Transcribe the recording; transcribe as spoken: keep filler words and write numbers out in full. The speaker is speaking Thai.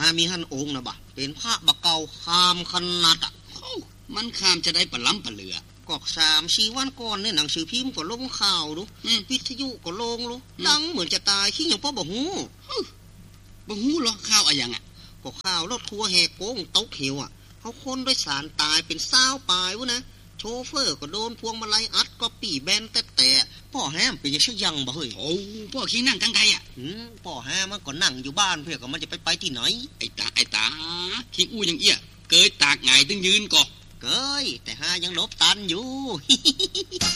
ามีหันองค์นะบ่เป็นพระบักเก่าคามขนาดอ่ะมันคามจะได้ปะล้ำปะเหลือกอกสามสี่วันก่อนเนี่ยหนังสือพิมพ์ก็ลงข่าวดูวิทยุก็ลงรู้ดังเหมือนจะตายขี้อย่างพ่อบ่ฮู้บ่ฮู้หรอข่าวอะไรอย่างอ่ะก็ข่าวรถทัวร์แหกโค้งตกเหวอ่ะเขาคนโดยสารตายเป็นเศร้าปลายวะนะโชเฟอร์ก็โดนพวงมาลัยอัดก็ปี่แบนแต่แต่พ่อแฮมเป็นยังยังบ่เฮ้ยโอ้พ่อขี้นั่งกลางไกอ่ะอืมพ่อแฮมมันก็นั่งอยู่บ้านเพื่อก็มันจะไปไปที่ไหนไอ้ตาไอ้ตาขี้อู้อย่างเอี้ยเกยตากไงตึงยืนก่อเกยแต่หายังลบตันอยู่